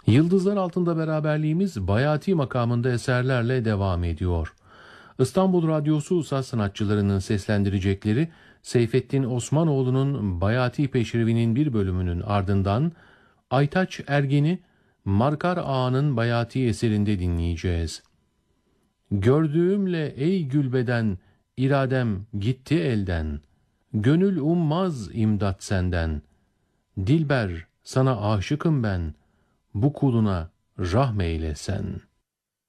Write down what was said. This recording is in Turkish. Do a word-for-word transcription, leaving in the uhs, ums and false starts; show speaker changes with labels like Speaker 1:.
Speaker 1: Yıldızlar altında beraberliğimiz Bayati makamında eserlerle devam ediyor. İstanbul Radyosu Saz sanatçılarının seslendirecekleri Seyfettin Osmanoğlu'nun Bayati Peşrevi'nin bir bölümünün ardından Aytaç Ergen'i Markar Ağa'nın Bayati eserinde dinleyeceğiz. Gördüğümle ey gülbeden, iradem gitti elden. Gönül ummaz imdat senden. Dilber sana aşıkım ben, bu kuluna rahmeyle sen.